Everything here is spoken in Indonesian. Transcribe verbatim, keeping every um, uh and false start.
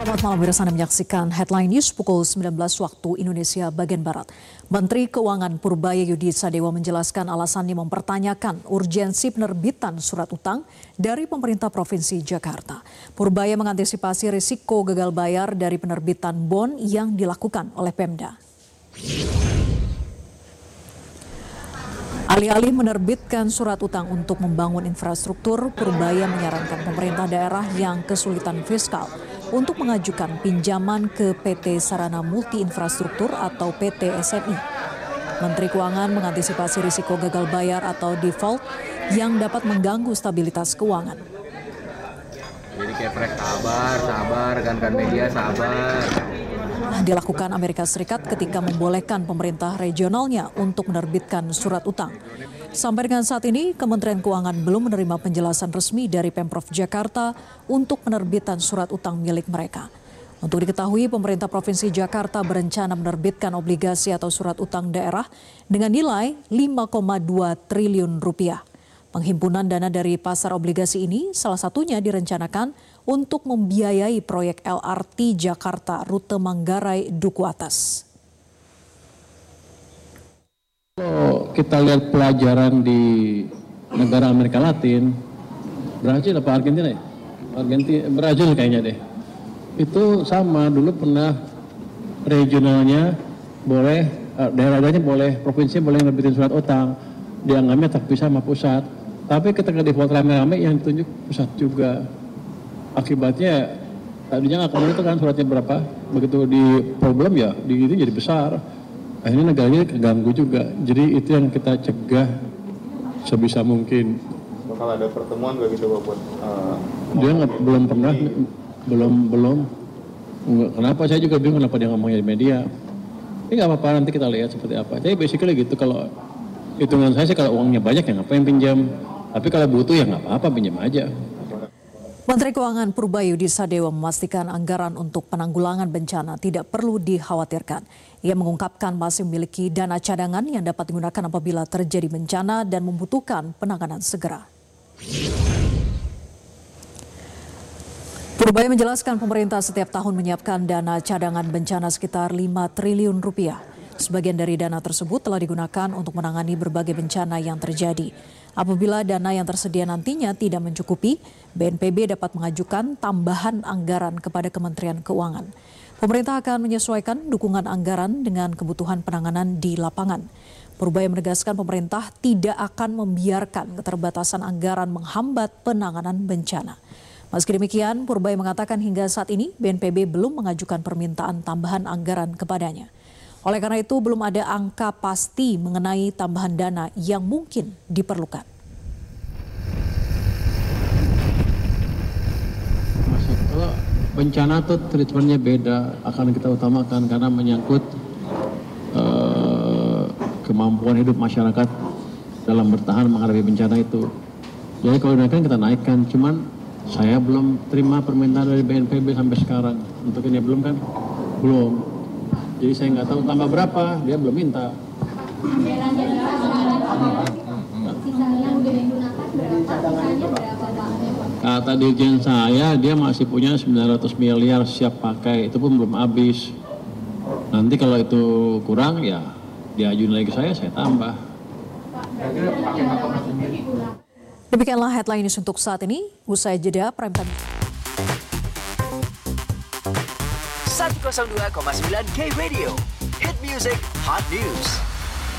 Selamat malam, pemirsa, Anda menyaksikan Headline News pukul sembilan belas waktu Indonesia bagian Barat. Menteri Keuangan Purbaya Yudi Sadewa menjelaskan alasannya mempertanyakan urgensi penerbitan surat utang dari pemerintah Provinsi Jakarta. Purbaya mengantisipasi risiko gagal bayar dari penerbitan bon yang dilakukan oleh Pemda. Alih-alih menerbitkan surat utang untuk membangun infrastruktur, Purbaya menyarankan pemerintah daerah yang kesulitan fiskal untuk mengajukan pinjaman ke P T Sarana Multi Infrastruktur atau P T S M I. Menteri Keuangan mengantisipasi risiko gagal bayar atau default yang dapat mengganggu stabilitas keuangan. Jadi kayak fresh sabar, sabar, rekan-rekan media sabar. Dilakukan Amerika Serikat ketika membolehkan pemerintah regionalnya untuk menerbitkan surat utang. Sampai dengan saat ini, Kementerian Keuangan belum menerima penjelasan resmi dari Pemprov Jakarta untuk penerbitan surat utang milik mereka. Untuk diketahui, pemerintah Provinsi Jakarta berencana menerbitkan obligasi atau surat utang daerah dengan nilai lima koma dua triliun rupiah. Penghimpunan dana dari pasar obligasi ini salah satunya direncanakan untuk membiayai proyek L R T Jakarta rute Manggarai Duku Atas. Kalau kita lihat pelajaran di negara Amerika Latin, Brazil apa Argentina ya? Argentina, Brazil kayaknya deh. Itu sama, dulu pernah regionalnya boleh, daerah-daerahnya boleh, provinsi boleh nerbitin surat utang, dianggapnya terpisah sama pusat. Tapi ketika default rame-rame yang ditunjuk pusat juga. Akibatnya tadinya nggak kemana itu kan suratnya berapa, begitu di problem ya di itu jadi besar. Akhirnya negaranya keganggu juga. Jadi itu yang kita cegah sebisa mungkin. Bakal ada pertemuan gak gitu Bapak? Uh, dia nggak belum pernah, belum belum. Kenapa saya juga bingung kenapa dia ngomongnya di media. Ini nggak apa-apa, nanti kita lihat seperti apa. Jadi basically gitu, kalau hitungan saya sih kalau uangnya banyak ya ngapain pinjam. Tapi kalau butuh ya nggak apa-apa, pinjam aja. Menteri Keuangan Purbaya Yudi Sadewa memastikan anggaran untuk penanggulangan bencana tidak perlu dikhawatirkan. Ia mengungkapkan masih memiliki dana cadangan yang dapat digunakan apabila terjadi bencana dan membutuhkan penanganan segera. Purbaya menjelaskan pemerintah setiap tahun menyiapkan dana cadangan bencana sekitar lima triliun rupiah. Sebagian dari dana tersebut telah digunakan untuk menangani berbagai bencana yang terjadi. Apabila dana yang tersedia nantinya tidak mencukupi, B N P B dapat mengajukan tambahan anggaran kepada Kementerian Keuangan. Pemerintah akan menyesuaikan dukungan anggaran dengan kebutuhan penanganan di lapangan. Purbaya menegaskan pemerintah tidak akan membiarkan keterbatasan anggaran menghambat penanganan bencana. Meski demikian, Purbaya mengatakan hingga saat ini B N P B belum mengajukan permintaan tambahan anggaran kepadanya. Oleh karena itu, belum ada angka pasti mengenai tambahan dana yang mungkin diperlukan. Masuk, kalau bencana tuh treatmentnya beda, akan kita utamakan karena menyangkut uh, kemampuan hidup masyarakat dalam bertahan menghadapi bencana itu. Jadi kalau dinaikkan kita naikkan, cuman saya belum terima permintaan dari B N P B sampai sekarang. Untuk ini belum kan? Belum. Jadi saya nggak tahu tambah berapa, dia belum minta. Kata dirjen saya, dia masih punya sembilan ratus miliar siap pakai, itu pun belum habis. Nanti kalau itu kurang ya diajuin lagi ke saya, saya tambah. Demikianlah headline news untuk saat ini. Usai jeda, Prime Time. seratus dua koma sembilan K Radio, Hit Music Hot News.